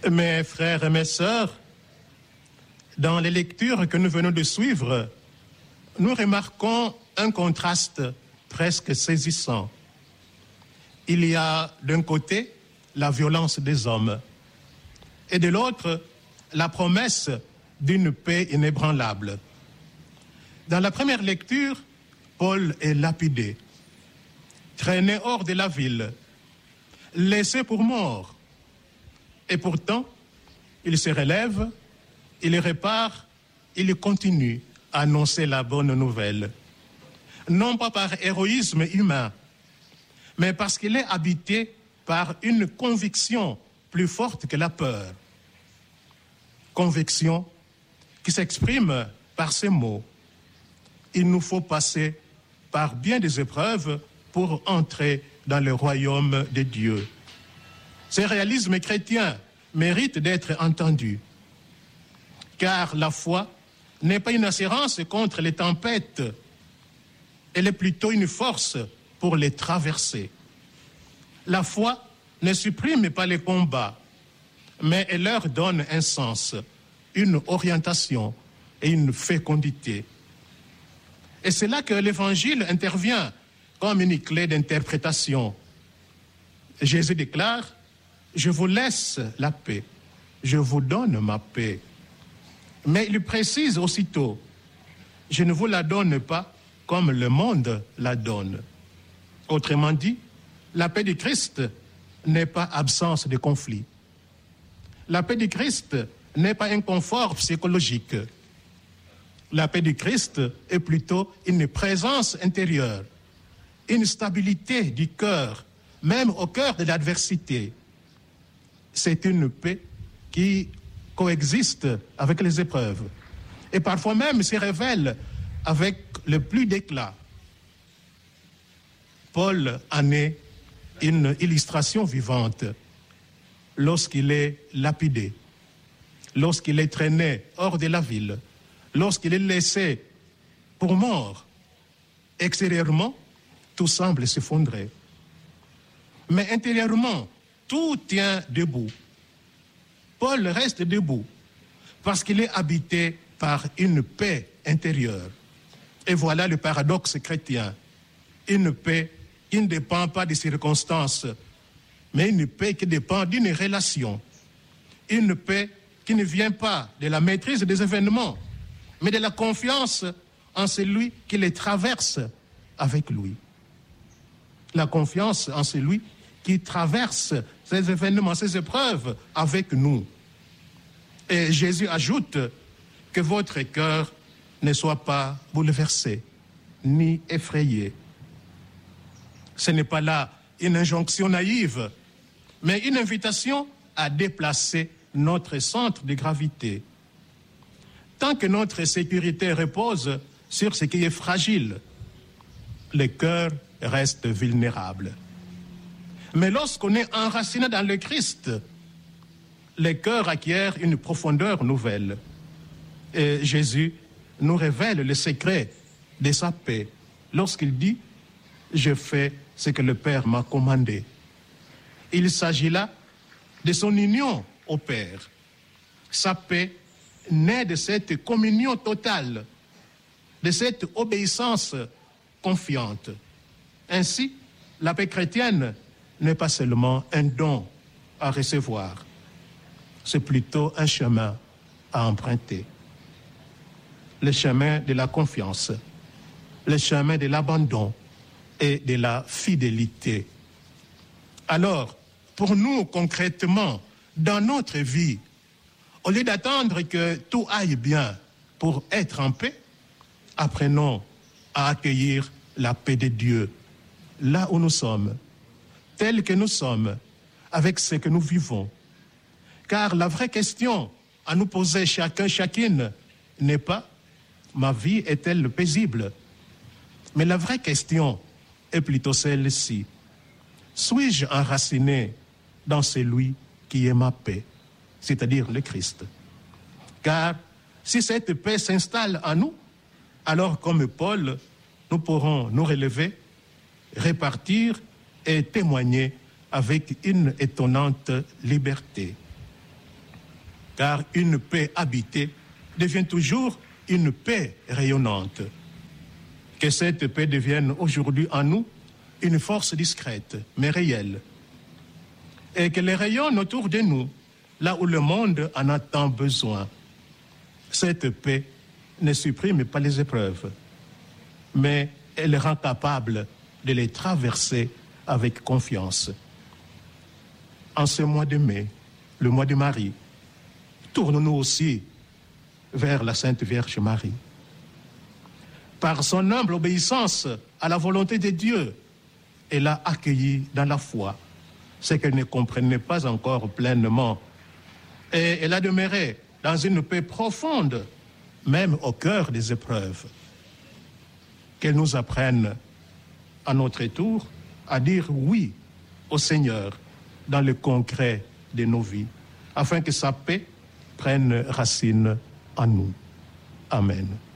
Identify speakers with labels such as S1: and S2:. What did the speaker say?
S1: Mes frères et mes sœurs, dans les lectures que nous venons de suivre, nous remarquons un contraste presque saisissant. Il y a d'un côté la violence des hommes et de l'autre la promesse d'une paix inébranlable. Dans la première lecture, Paul est lapidé, traîné hors de la ville, laissé pour mort. Et pourtant, il se relève, il répare, il continue à annoncer la bonne nouvelle. Non pas par héroïsme humain, mais parce qu'il est habité par une conviction plus forte que la peur. Conviction qui s'exprime par ces mots. Il nous faut passer par bien des épreuves pour entrer dans le royaume de Dieu. Ce réalisme chrétien mérite d'être entendu, car la foi n'est pas une assurance contre les tempêtes, elle est plutôt une force pour les traverser. La foi ne supprime pas les combats, mais elle leur donne un sens, une orientation et une fécondité. Et c'est là que l'Évangile intervient comme une clé d'interprétation. Jésus déclare « Je vous laisse la paix, je vous donne ma paix ». Mais il précise aussitôt « Je ne vous la donne pas comme le monde la donne ». Autrement dit, la paix du Christ n'est pas absence de conflit. La paix du Christ n'est pas un confort psychologique. La paix du Christ est plutôt une présence intérieure, une stabilité du cœur, même au cœur de l'adversité. C'est une paix qui coexiste avec les épreuves et parfois même se révèle avec le plus d'éclat. Paul en est une illustration vivante lorsqu'il est lapidé, lorsqu'il est traîné hors de la ville, lorsqu'il est laissé pour mort. Extérieurement, tout semble s'effondrer. Mais intérieurement, tout tient debout. Paul reste debout parce qu'il est habité par une paix intérieure. Et voilà le paradoxe chrétien. Une paix qui ne dépend pas des circonstances, mais une paix qui dépend d'une relation. Une paix qui ne vient pas de la maîtrise des événements, mais de la confiance en celui qui les traverse avec lui. La confiance en celui qui traverse ces événements, ces épreuves avec nous. Et Jésus ajoute que votre cœur ne soit pas bouleversé, ni effrayé. Ce n'est pas là une injonction naïve, mais une invitation à déplacer notre centre de gravité. Tant que notre sécurité repose sur ce qui est fragile, le cœur reste vulnérable. Mais lorsqu'on est enraciné dans le Christ, le cœur acquiert une profondeur nouvelle. Et Jésus nous révèle le secret de sa paix lorsqu'il dit « Je fais ce que le Père m'a commandé ». Il s'agit là de son union au Père. Sa paix naît de cette communion totale, de cette obéissance confiante. Ainsi, la paix chrétienne n'est pas seulement un don à recevoir, c'est plutôt un chemin à emprunter. Le chemin de la confiance, le chemin de l'abandon et de la fidélité. Alors, pour nous concrètement, dans notre vie, au lieu d'attendre que tout aille bien pour être en paix, apprenons à accueillir la paix de Dieu, là où nous sommes, tels que nous sommes, avec ce que nous vivons. Car la vraie question à nous poser chacun, chacune, n'est pas « ma vie est-elle paisible ?» Mais la vraie question est plutôt celle-ci. Suis-je enraciné dans celui qui est ma paix, c'est-à-dire le Christ? Car si cette paix s'installe en nous, alors comme Paul, nous pourrons nous relever, répartir et témoigner avec une étonnante liberté. car une paix habitée devient toujours une paix rayonnante. Que cette paix devienne aujourd'hui en nous une force discrète, mais réelle, et qu'elle rayonne autour de nous, là où le monde en a tant besoin. Cette paix ne supprime pas les épreuves, mais elle rend capable de les traverser avec confiance. En ce mois de mai, le mois de Marie, tournons-nous aussi vers la Sainte Vierge Marie. Par son humble obéissance à la volonté de Dieu, elle a accueilli dans la foi ce qu'elle ne comprenait pas encore pleinement. Et elle a demeuré dans une paix profonde, même au cœur des épreuves. Qu'elle nous apprenne à notre tour à dire oui au Seigneur dans le concret de nos vies, afin que sa paix prenne racine en nous. Amen.